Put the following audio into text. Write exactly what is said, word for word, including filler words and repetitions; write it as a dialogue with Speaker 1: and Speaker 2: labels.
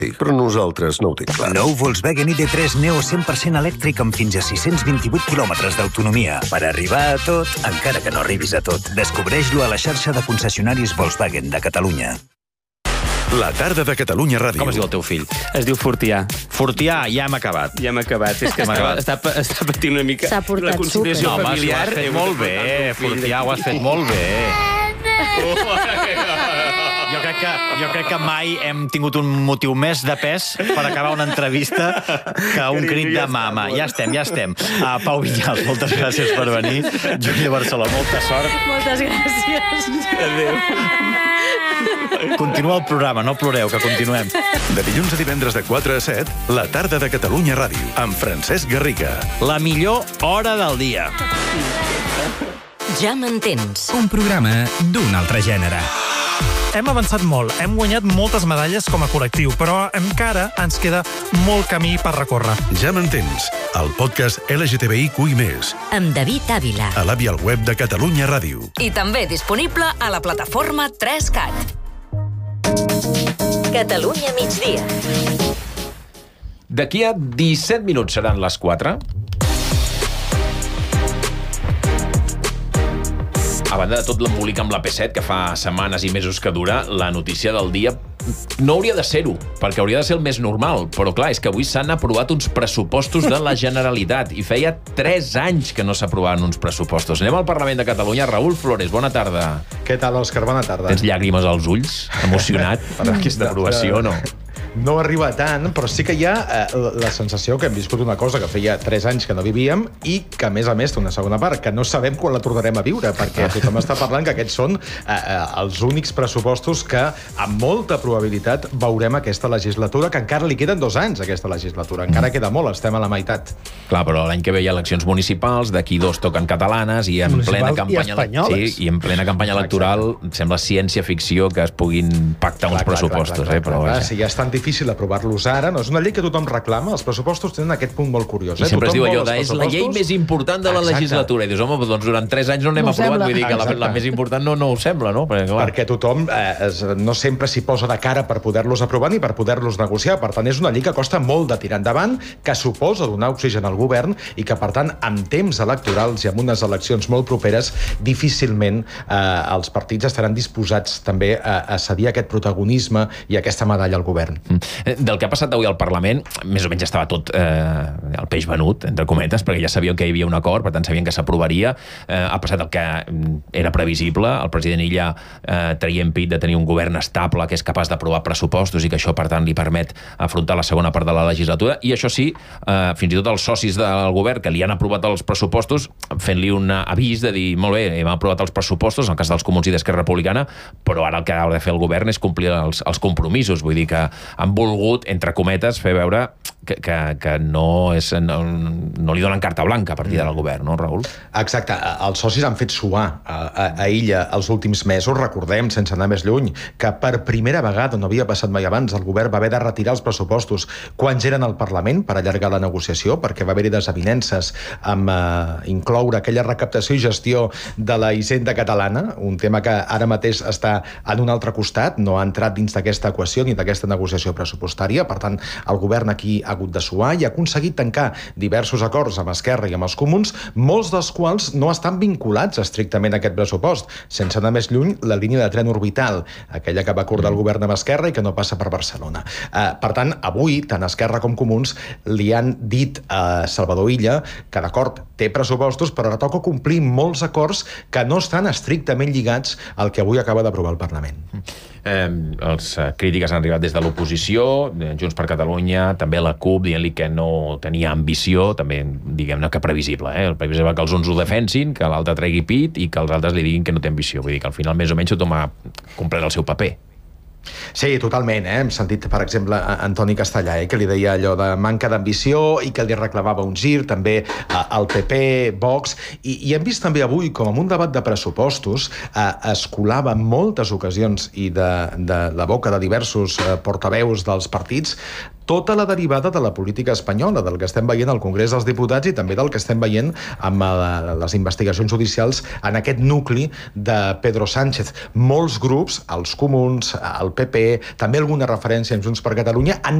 Speaker 1: però nosaltres no ho tinc clar.
Speaker 2: Nou Volkswagen I D tres Neo cent per cent elèctric amb fins a sis-cents vint-i-vuit quilòmetres d'autonomia. Per arribar a tot, encara que no arribis a tot. Descobreix-lo a la xarxa de concessionaris Volkswagen de Catalunya.
Speaker 3: La tarda de Catalunya Ràdio.
Speaker 4: Com es diu el teu fill?
Speaker 5: Es diu Fortià.
Speaker 4: Fortià, ja hem acabat.
Speaker 5: Ja hem acabat. És que està, està, està patint una mica
Speaker 6: S'ha portat
Speaker 5: la conciliació
Speaker 4: No, home,
Speaker 5: familiar.
Speaker 4: ho has fet molt bé, Fortià, ho has fet molt bé. Jo crec, que, jo crec que mai hem tingut un motiu més de pes per acabar una entrevista que un crit de mama. Ja estem, ja estem. Uh, Pau Vinyals, moltes gràcies per venir. Júlia Barceló, molta sort.
Speaker 6: Moltes gràcies.
Speaker 5: Adéu.
Speaker 4: Continua el programa, no ploreu, que continuem.
Speaker 3: De dilluns a divendres de quatre a set, la tarda de Catalunya Ràdio, amb Francesc Garriga.
Speaker 4: La millor hora del dia.
Speaker 7: Ja m'entens.
Speaker 8: Un programa d'un altre gènere.
Speaker 9: Hem avançat molt, hem guanyat moltes medalles com a col·lectiu, però encara ens queda molt camí per recórrer.
Speaker 3: Ja m'entens, el podcast L G T B I Q I més,
Speaker 7: Amb David Ávila.
Speaker 3: a l'app i al web de Catalunya Ràdio.
Speaker 7: I també disponible a la plataforma tres cat. Catalunya migdia.
Speaker 4: D'aquí a disset minuts seran les quatre. A banda de tot l'embolic amb la P set, que fa setmanes i mesos que dura, la notícia del dia no hauria de ser-ho, perquè hauria de ser el més normal. Però clar, és que avui s'han aprovat uns pressupostos de la Generalitat i feia tres anys que no s'aprovaven uns pressupostos. Anem al Parlament de Catalunya. Raül Flores, bona tarda.
Speaker 10: Què tal, Òscar? Bona tarda.
Speaker 4: Tens llàgrimes als ulls? Emocionat per aquesta aprovació o no?
Speaker 10: No arriba tant, però sí que hi ha eh, la sensació que hem viscut una cosa que feia tres anys que no vivíem i que, a més a més, té una segona part, que no sabem quan la tornarem a viure, perquè tothom està parlant que aquests són eh, eh, els únics pressupostos que, amb molta probabilitat, veurem aquesta legislatura, que encara li queden dos anys, aquesta legislatura. Encara queda molt, estem a la meitat.
Speaker 4: Clar, però l'any que ve hi ha eleccions municipals, d'aquí dos toquen catalanes i en plena campanya, sí, i en plena campanya electoral sembla ciència-ficció que es puguin pactar uns pressupostos.
Speaker 10: Clar, clar, clar,
Speaker 4: eh? Però,
Speaker 10: clar, clar. Si ja és tan difícil aprovar-los ara, no és una llei que tothom reclama, els pressupostos tenen aquest punt molt curiós.
Speaker 4: I
Speaker 10: eh?
Speaker 4: sempre es diu
Speaker 10: Tothom
Speaker 4: allò
Speaker 10: vol
Speaker 4: de
Speaker 10: els
Speaker 4: és la llei més important de la
Speaker 10: Exacte.
Speaker 4: legislatura. I dius, home, doncs durant tres anys no n'hem
Speaker 6: No
Speaker 4: aprovat,
Speaker 6: sembla.
Speaker 4: vull dir que la, la més important no, no ho sembla, no? Perquè, clar,
Speaker 10: Perquè tothom eh, es, no sempre s'hi posa de cara per poder-los aprovar ni per poder-los negociar. Per tant, és una llei que costa molt de tirar endavant, que suposa donar oxigen al govern i que, per tant, en temps electorals i amb unes eleccions molt properes, difícilment eh, els partits estaran disposats també a, a cedir aquest protagonisme i aquesta medalla al govern.
Speaker 4: del que ha passat avui al Parlament, més o menys estava tot eh, el peix venut, entre cometes, perquè ja sabien que hi havia un acord, per tant sabien que s'aprovaria. Eh, ha passat el que era previsible, el president Illa eh, traient pit de tenir un govern estable que és capaç d'aprovar pressupostos i que això, per tant, li permet afrontar la segona part de la legislatura. I això sí, eh, fins i tot els socis del govern que li han aprovat els pressupostos, fent-li un avís de dir, molt bé, hem aprovat els pressupostos, en el cas dels Comuns i d'Esquerra Republicana, però ara el que ha de fer el govern és complir els, els compromisos. Vull dir que han volgut, entre cometes, fer veure que, que, que no, és, no, no li donen carta blanca a partir del govern, no, Raül?
Speaker 10: Exacte. Els socis han fet suar a, a, a Illa els últims mesos. Recordem, sense anar més lluny, que per primera vegada, no havia passat mai abans, el govern va haver de retirar els pressupostos quan ja eren al Parlament per allargar la negociació, perquè va haver-hi desavinences amb eh, incloure aquella recaptació i gestió de la Hisenda catalana, un tema que ara mateix està en un altre costat, no ha entrat dins d'aquesta equació ni d'aquesta negociació pressupostària. Per tant, el govern aquí ha hagut de suar i ha aconseguit tancar diversos acords amb Esquerra i amb els Comuns, molts dels quals no estan vinculats estrictament a aquest pressupost. Sense anar més lluny, la línia de tren orbital, aquella que va acordar el govern amb Esquerra i que no passa per Barcelona. Eh, per tant, avui, tant Esquerra com Comuns li han dit a Salvador Illa que, d'acord, té pressupostos, però ara toca complir molts acords que no estan estrictament lligats al que avui acaba d'aprovar el Parlament.
Speaker 4: Eh, els eh, crítiques han arribat des de l'oposició, eh, Junts per Catalunya, també la CUP, dient-li que no tenia ambició, també diguem-ne que previsible, eh? El previsible que els uns ho defensin, que l'altre tregui pit i que els altres li diguin que no té ambició. Vull dir que al final més o menys tothom ha complert el seu paper.
Speaker 10: Sí, totalment. Eh? Hem sentit, per exemple, a Antoni Castellà, eh? que li deia allò de manca d'ambició i que li reclamava un gir, també al P P, Vox, i, i hem vist també avui com en un debat de pressupostos eh, es colava en moltes ocasions i de, de la boca de diversos eh, portaveus dels partits tota la derivada de la política espanyola, del que estem veient al Congrés dels Diputats i també del que estem veient amb les investigacions judicials en aquest nucli de Pedro Sánchez. Molts grups, els Comuns, el P P, també alguna referència amb Junts per Catalunya, han